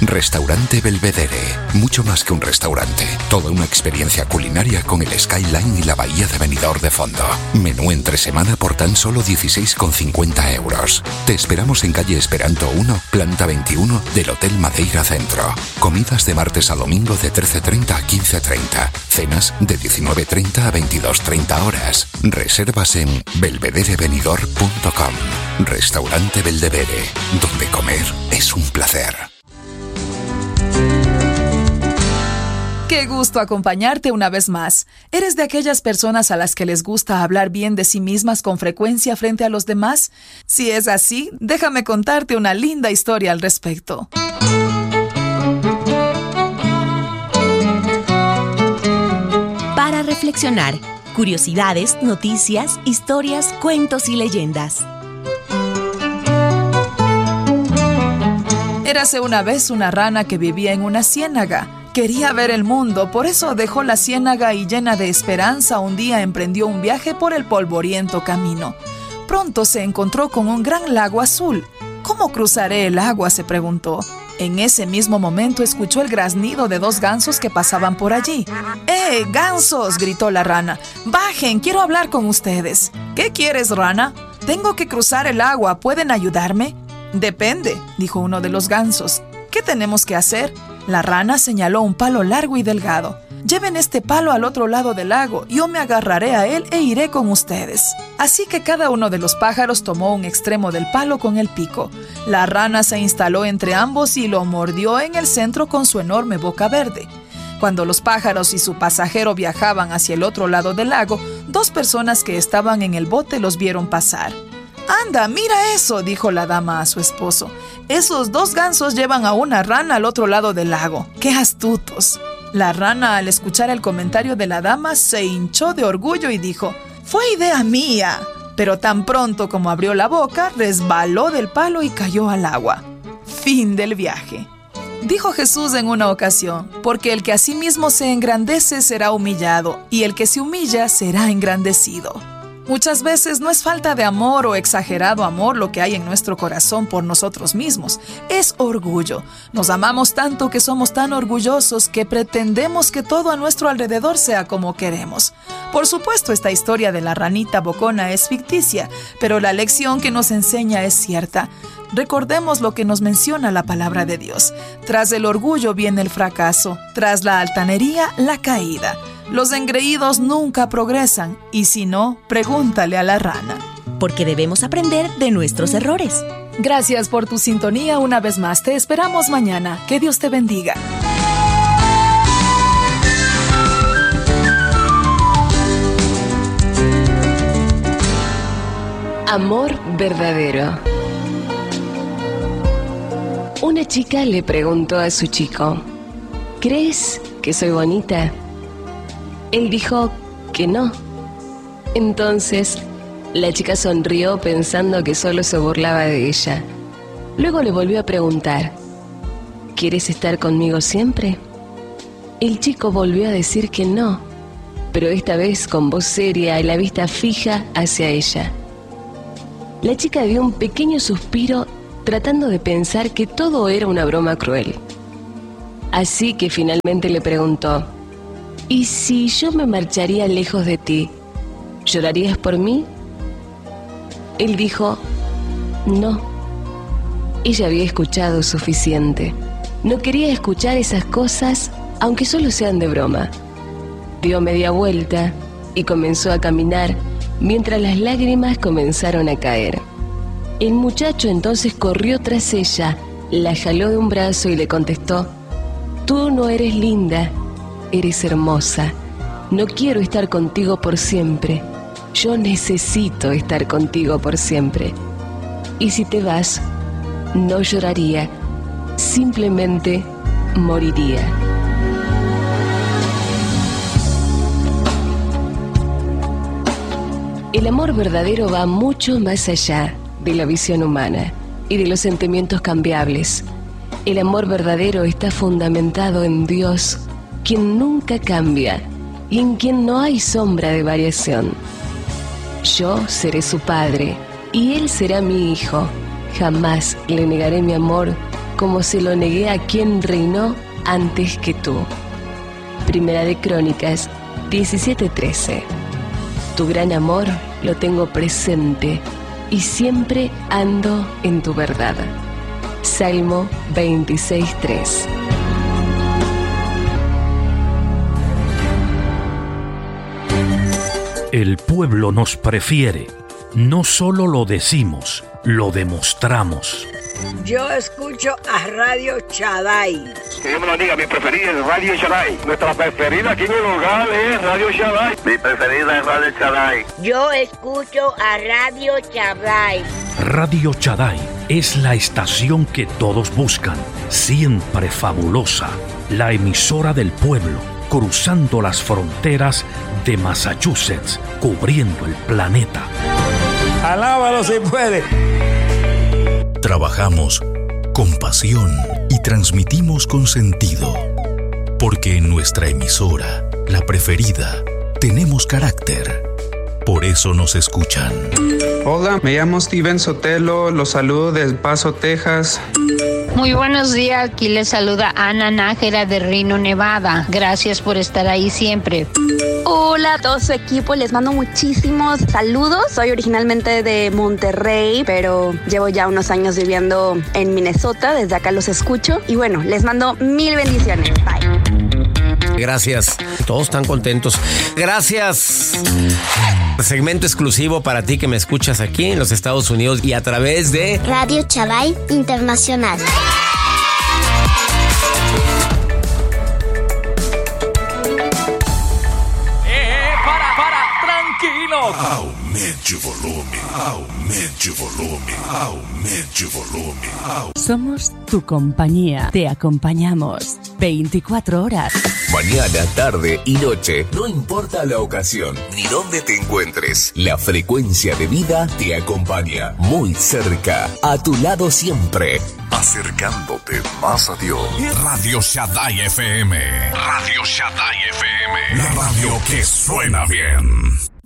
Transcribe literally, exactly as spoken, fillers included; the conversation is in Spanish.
Restaurante Belvedere. Mucho más que un restaurante. Toda una experiencia culinaria con el skyline y la bahía de Benidorm de fondo. Menú entre semana por tan solo dieciséis con cincuenta euros. Te esperamos en calle Esperanto uno, planta veintiuno del Hotel Madeira Centro. Comidas de martes a domingo de trece treinta a quince treinta. Cenas de diecinueve treinta a veintidós treinta horas. Reservas en belvedere benidorm punto com. Restaurante Belvedere, donde comer es un placer. Qué gusto acompañarte una vez más. ¿Eres de aquellas personas a las que les gusta hablar bien de sí mismas con frecuencia frente a los demás? Si es así, déjame contarte una linda historia al respecto. Para reflexionar, curiosidades, noticias, historias, cuentos y leyendas. Érase una vez una rana que vivía en una ciénaga. Quería ver el mundo, por eso dejó la ciénaga y llena de esperanza un día emprendió un viaje por el polvoriento camino. Pronto se encontró con un gran lago azul. ¿Cómo cruzaré el agua?, se preguntó. En ese mismo momento escuchó el graznido de dos gansos que pasaban por allí. ¡Eh, gansos!, gritó la rana. ¡Bajen, quiero hablar con ustedes! ¿Qué quieres, rana? Tengo que cruzar el agua, ¿pueden ayudarme? Depende, dijo uno de los gansos. ¿Qué tenemos que hacer? La rana señaló un palo largo y delgado. Lleven este palo al otro lado del lago, yo me agarraré a él e iré con ustedes. Así que cada uno de los pájaros tomó un extremo del palo con el pico. La rana se instaló entre ambos y lo mordió en el centro con su enorme boca verde. Cuando los pájaros y su pasajero viajaban hacia el otro lado del lago, dos personas que estaban en el bote los vieron pasar. «Anda, mira eso», dijo la dama a su esposo. «Esos dos gansos llevan a una rana al otro lado del lago. ¡Qué astutos!». La rana, al escuchar el comentario de la dama, se hinchó de orgullo y dijo: «Fue idea mía». Pero tan pronto como abrió la boca, resbaló del palo y cayó al agua. Fin del viaje. Dijo Jesús en una ocasión: «Porque el que a sí mismo se engrandece será humillado, y el que se humilla será engrandecido». Muchas veces no es falta de amor o exagerado amor lo que hay en nuestro corazón por nosotros mismos. Es orgullo. Nos amamos tanto que somos tan orgullosos que pretendemos que todo a nuestro alrededor sea como queremos. Por supuesto, esta historia de la ranita bocona es ficticia, pero la lección que nos enseña es cierta. Recordemos lo que nos menciona la palabra de Dios. Tras el orgullo viene el fracaso, tras la altanería, la caída. Los engreídos nunca progresan, y si no, pregúntale a la rana. Porque debemos aprender de nuestros errores. Gracias por tu sintonía una vez más. Te esperamos mañana. Que Dios te bendiga. Amor verdadero. Una chica le preguntó a su chico: ¿crees que soy bonita? Él dijo que no. Entonces, la chica sonrió pensando que solo se burlaba de ella. Luego le volvió a preguntar: ¿quieres estar conmigo siempre? El chico volvió a decir que no, pero esta vez con voz seria y la vista fija hacia ella. La chica dio un pequeño suspiro tratando de pensar que todo era una broma cruel. Así que finalmente le preguntó: ¿y si yo me marcharía lejos de ti, llorarías por mí? Él dijo: no. Ella había escuchado suficiente. No quería escuchar esas cosas, aunque solo sean de broma. Dio media vuelta y comenzó a caminar mientras las lágrimas comenzaron a caer. El muchacho entonces corrió tras ella, la jaló de un brazo y le contestó: tú no eres linda, eres hermosa. No quiero estar contigo por siempre. Yo necesito estar contigo por siempre. Y si te vas, no lloraría, simplemente moriría. El amor verdadero va mucho más allá de la visión humana y de los sentimientos cambiables. El amor verdadero está fundamentado en Dios, quien nunca cambia y en quien no hay sombra de variación. Yo seré su padre y él será mi hijo. Jamás le negaré mi amor como se lo negué a quien reinó antes que tú. Primera de Crónicas diecisiete trece. Tu gran amor lo tengo presente y siempre ando en tu verdad. Salmo veintiséis tres. El pueblo nos prefiere. No solo lo decimos, lo demostramos. Yo escucho a Radio Shaddai. Que Dios me lo diga, mi preferida es Radio Shaddai. Nuestra preferida aquí en el hogar es Radio Shaddai. Mi preferida es Radio Shaddai. Yo escucho a Radio Shaddai. Radio Shaddai es la estación que todos buscan, siempre fabulosa, la emisora del pueblo, cruzando las fronteras de Massachusetts, cubriendo el planeta. Alábalo si puede. Trabajamos con pasión y transmitimos con sentido, porque en nuestra emisora, la preferida, tenemos carácter. Por eso nos escuchan. Hola, me llamo Steven Sotelo, los saludo desde El Paso, Texas. Muy buenos días, aquí les saluda Ana Nájera de Reno, Nevada. Gracias por estar ahí siempre. Hola a todo su equipo, les mando muchísimos saludos. Soy originalmente de Monterrey, pero llevo ya unos años viviendo en Minnesota. Desde acá los escucho. Y bueno, les mando mil bendiciones. Bye. Gracias. Todos están contentos. Gracias. Segmento exclusivo para ti que me escuchas aquí en los Estados Unidos y a través de Radio Shaddai Internacional. ¡Eh, para, para! ¡Tranquilo! Aumente o volumen, aumente o volumen, aumente o volumen. Somos tu compañía. Te acompañamos veinticuatro horas. Mañana, tarde y noche, no importa la ocasión ni dónde te encuentres, la frecuencia de vida te acompaña muy cerca, a tu lado siempre, acercándote más a Dios. Radio Shaddai F M. Radio Shaddai F M. La radio que suena bien.